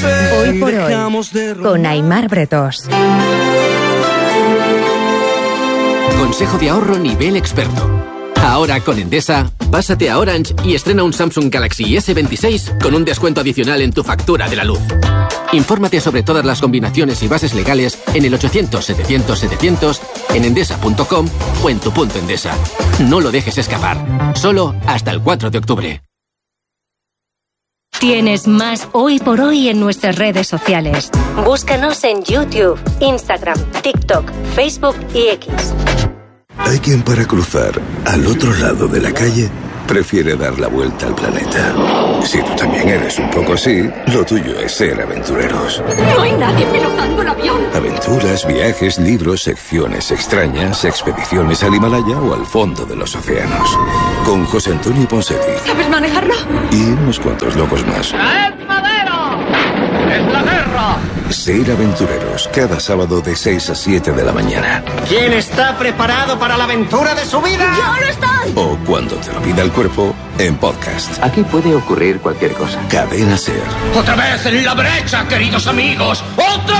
Hoy por hoy, con Aimar Bretós. Consejo de ahorro nivel experto. Ahora con Endesa, pásate a Orange y estrena un Samsung Galaxy S26 con un descuento adicional en tu factura de la luz. Infórmate sobre todas las combinaciones y bases legales en el 800-700-700, en endesa.com o en tu punto Endesa. No lo dejes escapar. Solo hasta el 4 de octubre. Tienes más Hoy por Hoy en nuestras redes sociales. Búscanos en YouTube, Instagram, TikTok, Facebook y X. Hay quien para cruzar al otro lado de la calle prefiere dar la vuelta al planeta. Si tú también eres un poco así, lo tuyo es ser aventureros. No hay nadie pilotando el avión. Aventuras, viajes, libros, secciones extrañas, expediciones al Himalaya o al fondo de los océanos. Con José Antonio Ponseti. ¿Sabes manejarlo? Y unos cuantos locos más. ¡Traed madera! ¡Es la guerra! Ser aventureros, cada sábado de 6 a 7 de la mañana. ¿Quién está preparado para la aventura de su vida? ¡Yo no estoy! O cuando te lo pida el cuerpo, en podcast. Aquí puede ocurrir cualquier cosa. Cadena SER. ¡Otra vez en la brecha, queridos amigos! ¡Otra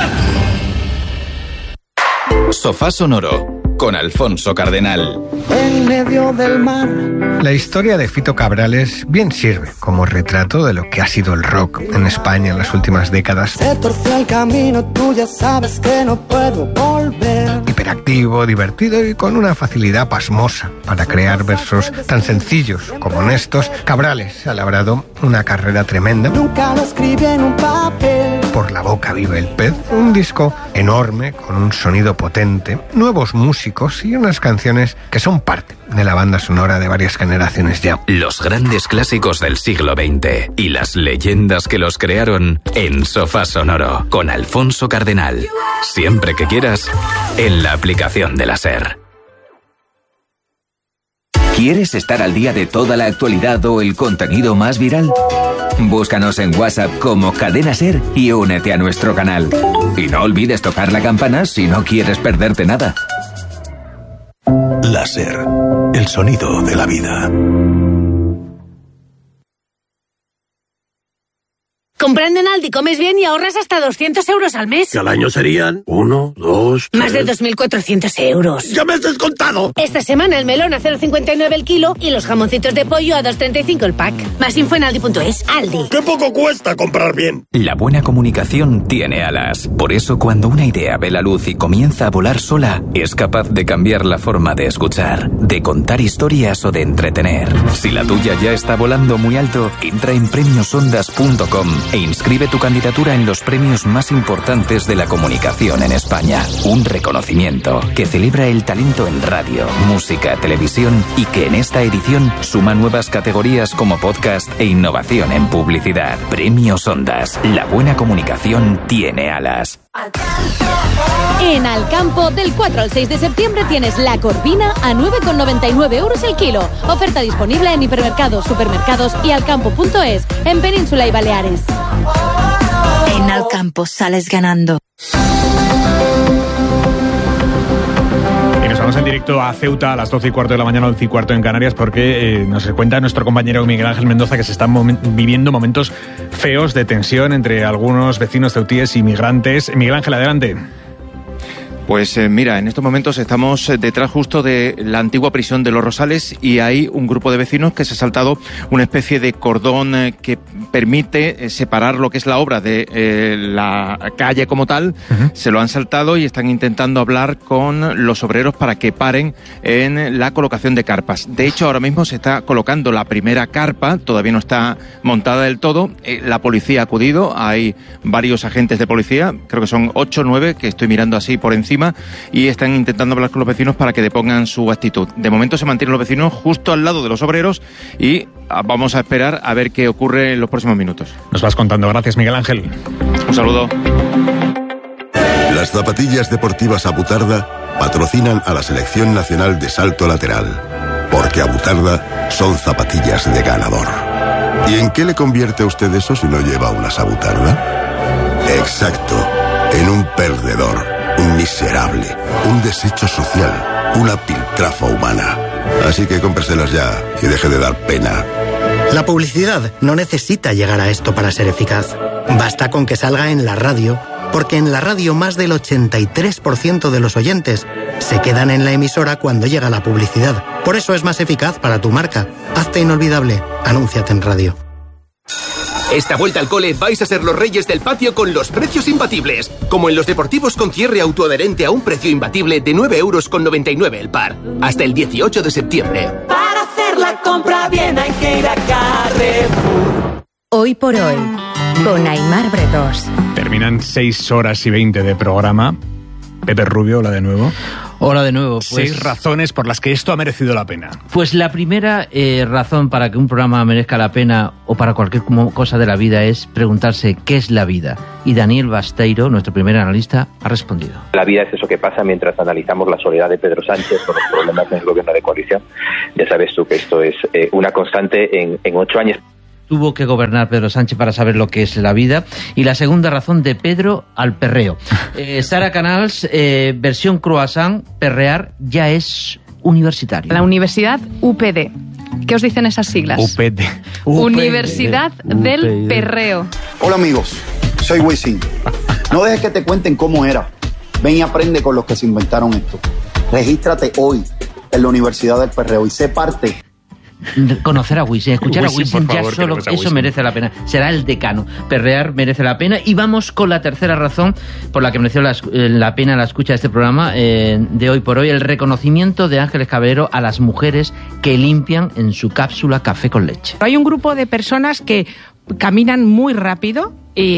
vez! Sofá Sonoro, con Alfonso Cardenal. En medio del mar. La historia de Fito Cabrales bien sirve como retrato de lo que ha sido el rock en España en las últimas décadas. Se torció el camino, tú ya sabes que no puedo volver. Hiperactivo, divertido y con una facilidad pasmosa para crear versos tan sencillos como honestos, Cabrales ha labrado una carrera tremenda. Nunca lo escribí en un papel. Por la boca vive el pez, un disco enorme con un sonido potente, nuevos músicos y unas canciones que son parte de la banda sonora de varias generaciones ya. Los grandes clásicos del siglo XX y las leyendas que los crearon en Sofá Sonoro, con Alfonso Cardenal. Siempre que quieras, en la aplicación de la SER. ¿Quieres estar al día de toda la actualidad o el contenido más viral? Búscanos en WhatsApp como Cadena SER y únete a nuestro canal. Y no olvides tocar la campana si no quieres perderte nada. La SER, el sonido de la vida. Comprando en Aldi comes bien y ahorras hasta 200 euros al mes. Que al año serían 1, 2, 3... Más de 2.400 euros. ¡Ya me has descontado! Esta semana el melón a 0,59 el kilo y los jamoncitos de pollo a 2,35 el pack. Más info en Aldi.es. Aldi. ¡Qué poco cuesta comprar bien! La buena comunicación tiene alas. Por eso cuando una idea ve la luz y comienza a volar sola, es capaz de cambiar la forma de escuchar, de contar historias o de entretener. Si la tuya ya está volando muy alto, entra en premiosondas.com e inscribe tu candidatura en los premios más importantes de la comunicación en España. Un reconocimiento que celebra el talento en radio, música, televisión y que en esta edición suma nuevas categorías como podcast e innovación en publicidad. Premios Ondas. La buena comunicación tiene alas. En Alcampo, del 4 al 6 de septiembre tienes la corvina a 9,99 euros el kilo. Oferta disponible en hipermercados, supermercados y alcampo.es, en Península y Baleares. En Alcampo sales ganando. Y nos vamos en directo a Ceuta a las 12:15 de la mañana, 11:15 en Canarias, porque nos cuenta nuestro compañero Miguel Ángel Mendoza que se están viviendo momentos feos de tensión entre algunos vecinos ceutíes y migrantes. Miguel Ángel, adelante. Pues mira, en estos momentos estamos detrás justo de la antigua prisión de Los Rosales y hay un grupo de vecinos que se ha saltado una especie de cordón que permite separar lo que es la obra de la calle como tal. Uh-huh. Se lo han saltado y están intentando hablar con los obreros para que paren en la colocación de carpas. De hecho, ahora mismo se está colocando la primera carpa, todavía no está montada del todo. La policía ha acudido, hay varios agentes de policía, creo que son 8 o 9, que estoy mirando así por encima, y están intentando hablar con los vecinos para que depongan su actitud. De momento se mantienen los vecinos justo al lado de los obreros y vamos a esperar a ver qué ocurre en los próximos minutos. Nos vas contando. Gracias, Miguel Ángel. Un saludo. Las zapatillas deportivas Abutarda patrocinan a la Selección Nacional de Salto Lateral, porque Abutarda son zapatillas de ganador. ¿Y en qué le convierte a usted eso si no lleva unas Abutarda? Exacto, en un perdedor. Un miserable, un desecho social, una piltrafa humana. Así que cómpreselas ya y deje de dar pena. La publicidad no necesita llegar a esto para ser eficaz. Basta con que salga en la radio, porque en la radio más del 83% de los oyentes se quedan en la emisora cuando llega la publicidad. Por eso es más eficaz para tu marca. Hazte inolvidable. Anúnciate en radio. Esta vuelta al cole vais a ser los reyes del patio con los precios imbatibles. Como en los deportivos con cierre autoadherente a un precio imbatible de 9,99 € el par. Hasta el 18 de septiembre. Para hacer la compra bien hay que ir a Carrefour. Hoy por hoy, con Aimar Bretos. Terminan 6 horas y 20 de programa. Pepe Rubio, hola de nuevo. Hola de nuevo. Pues, 6 razones por las que esto ha merecido la pena. Pues la primera razón para que un programa merezca la pena o para cualquier cosa de la vida es preguntarse qué es la vida. Y Daniel Basteiro, nuestro primer analista, ha respondido. La vida es eso que pasa mientras analizamos la soledad de Pedro Sánchez con los problemas en el gobierno de coalición. Ya sabes tú que esto es una constante en 8 años. Tuvo que gobernar Pedro Sánchez para saber lo que es la vida. Y la segunda razón, de Pedro al perreo. Sara Canals, versión croissant, perrear ya es universitario. La Universidad UPD. ¿Qué os dicen esas siglas? UPD. Universidad del Perreo. Hola amigos, soy Wisin. No dejes que te cuenten cómo era. Ven y aprende con los que se inventaron esto. Regístrate hoy en la Universidad del Perreo y sé parte. Conocer a Wisin, escuchar Wisin, a Wisin, por favor, ya solo eso Wisin merece la pena. Será el decano. Perrear merece la pena. Y vamos con la tercera razón por la que mereció la pena la escucha de este programa de hoy por hoy: el reconocimiento de Ángeles Caballero a las mujeres que limpian en su cápsula café con leche. Hay un grupo de personas que caminan muy rápido.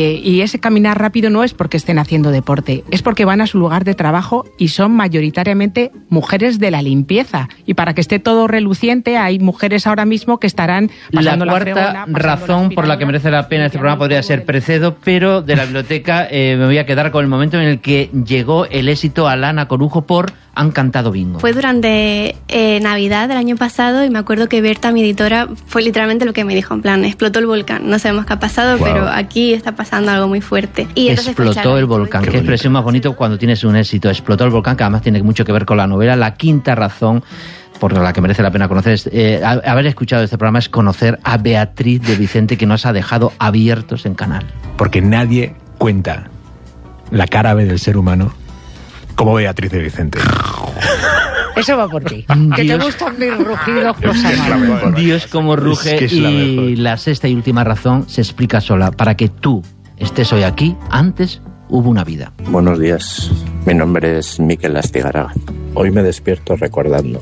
Y ese caminar rápido no es porque estén haciendo deporte, es porque van a su lugar de trabajo y son mayoritariamente mujeres de la limpieza. Y para que esté todo reluciente, hay mujeres ahora mismo que estarán pasando la cuarta razón por la que merece la pena este programa podría ser Precedo, pero de la biblioteca me voy a quedar con el momento en el que llegó el éxito a Lana Corujo por Han cantado bingo. Fue durante Navidad del año pasado y me acuerdo que Berta, mi editora, fue literalmente lo que me dijo, en plan, explotó el volcán. No sabemos qué ha pasado, pero aquí está pasando algo muy fuerte. Y explotó el volcán. Qué expresión más bonito cuando tienes un éxito. Explotó el volcán, que además tiene mucho que ver con la novela. La quinta razón por la que merece la pena conocer haber escuchado este programa es conocer a Beatriz de Vicente, que nos ha dejado abiertos en canal. Porque nadie cuenta la cara B del ser humano como Beatriz de Vicente. Eso va por ti. Que te gustan mis rugidos, Dios como ruge. Es y la sexta y última razón se explica sola. Para que tú estés hoy aquí, antes hubo una vida. Buenos días. Mi nombre es Miquel Astigarraga. Hoy me despierto recordando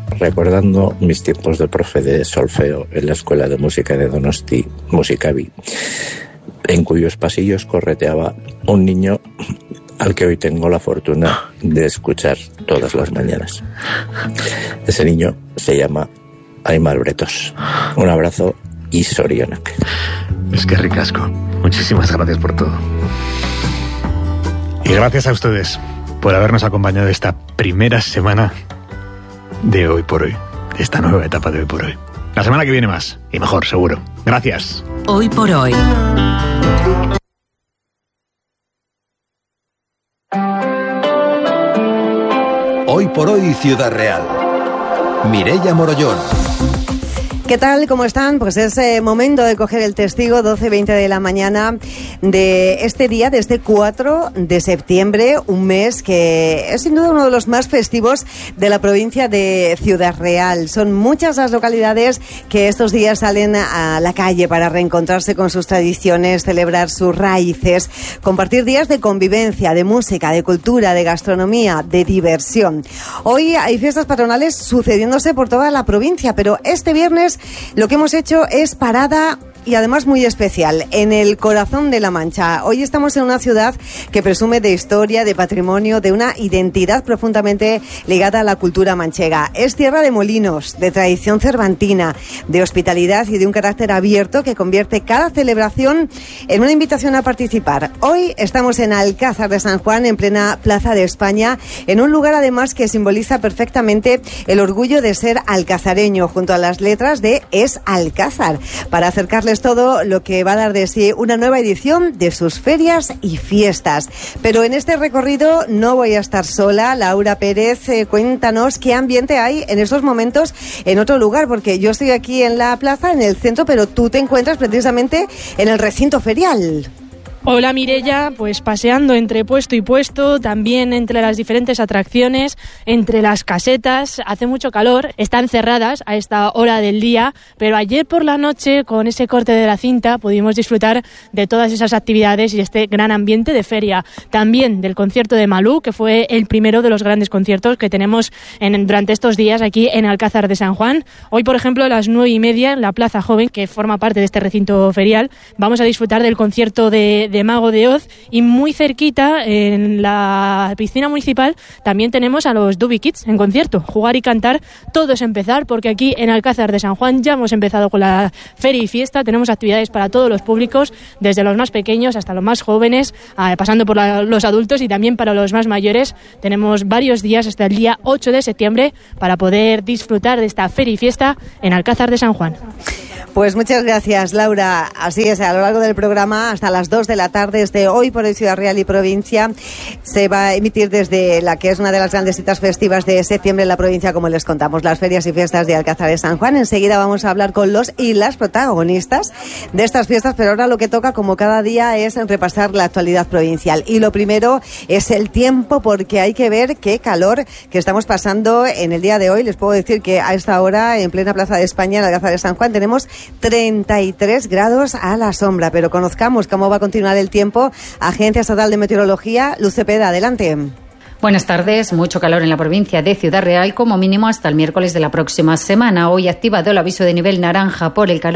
mis tiempos de profe de solfeo en la Escuela de Música de Donosti, Musicavi, en cuyos pasillos correteaba un niño al que hoy tengo la fortuna de escuchar todas las mañanas. Ese niño se llama Aimar Bretos. Un abrazo y sorionak. Es que ricasco. Muchísimas gracias por todo. Y gracias a ustedes por habernos acompañado esta primera semana de Hoy por Hoy, de esta nueva etapa de Hoy por Hoy. La semana que viene más, y mejor, seguro. Gracias. Hoy por Hoy. Hoy por Hoy, Ciudad Real. Mireia Morollón. ¿Qué tal? ¿Cómo están? Pues es momento de coger el testigo, 12:20 de la mañana de este día, de este 4 de septiembre, un mes que es sin duda uno de los más festivos de la provincia de Ciudad Real. Son muchas las localidades que estos días salen a la calle para reencontrarse con sus tradiciones, celebrar sus raíces, compartir días de convivencia, de música, de cultura, de gastronomía, de diversión. Hoy hay fiestas patronales sucediéndose por toda la provincia, pero este viernes lo que hemos hecho es parada y además muy especial, en el corazón de La Mancha. Hoy estamos en una ciudad que presume de historia, de patrimonio, de una identidad profundamente ligada a la cultura manchega. Es tierra de molinos, de tradición cervantina, de hospitalidad y de un carácter abierto que convierte cada celebración en una invitación a participar. Hoy estamos en Alcázar de San Juan, en plena Plaza de España, en un lugar además que simboliza perfectamente el orgullo de ser alcazareño, junto a las letras de Es Alcázar, para acercarles todo lo que va a dar de sí una nueva edición de sus ferias y fiestas. Pero en este recorrido no voy a estar sola. Laura Pérez, cuéntanos qué ambiente hay en estos momentos en otro lugar, porque yo estoy aquí en la plaza, en el centro, pero tú te encuentras precisamente en el recinto ferial. Hola Mireia, pues paseando entre puesto y puesto, también entre las diferentes atracciones, entre las casetas, hace mucho calor, están cerradas a esta hora del día, pero ayer por la noche, con ese corte de la cinta, pudimos disfrutar de todas esas actividades y este gran ambiente de feria. También del concierto de Malú, que fue el primero de los grandes conciertos que tenemos durante estos días aquí en Alcázar de San Juan. Hoy, por ejemplo, a las 9:30 en la Plaza Joven, que forma parte de este recinto ferial, vamos a disfrutar del concierto de Mago de Oz, y muy cerquita en la piscina municipal también tenemos a los Dubi Kids en concierto. Jugar y cantar, todo es empezar, porque aquí en Alcázar de San Juan ya hemos empezado con la feria y fiesta. Tenemos actividades para todos los públicos, desde los más pequeños hasta los más jóvenes, pasando por los adultos, y también para los más mayores. Tenemos varios días hasta el día 8 de septiembre para poder disfrutar de esta feria y fiesta en Alcázar de San Juan. Pues muchas gracias, Laura. Así es, a lo largo del programa, hasta las 2 de la tarde, desde Hoy por Hoy Ciudad Real y Provincia, se va a emitir desde la que es una de las grandes citas festivas de septiembre en la provincia, como les contamos, las ferias y fiestas de Alcázar de San Juan. Enseguida vamos a hablar con los y las protagonistas de estas fiestas, pero ahora lo que toca, como cada día, es repasar la actualidad provincial. Y lo primero es el tiempo, porque hay que ver qué calor que estamos pasando en el día de hoy. Les puedo decir que a esta hora, en plena Plaza de España, en Alcázar de San Juan, tenemos 33 grados a la sombra, pero conozcamos cómo va a continuar el tiempo. Agencia Estatal de Meteorología, Luz Cepeda, adelante. Buenas tardes. Mucho calor en la provincia de Ciudad Real, como mínimo hasta el miércoles de la próxima semana. Hoy activado el aviso de nivel naranja por el calor